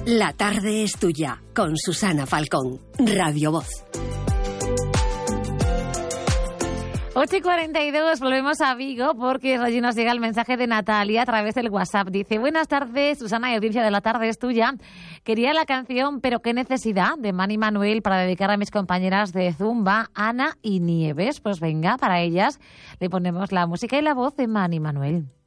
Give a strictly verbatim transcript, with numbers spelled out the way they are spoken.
La tarde es tuya, con Susana Falcón, Radio Voz. ocho y cuarenta y dos, volvemos a Vigo porque allí nos llega el mensaje de Natalia a través del WhatsApp. Dice: buenas tardes, Susana y audiencia de La tarde es tuya. Quería la canción Pero qué necesidad, de Manny Manuel, para dedicar a mis compañeras de Zumba, Ana y Nieves. Pues venga, para ellas le ponemos la música y la voz de Manny Manuel.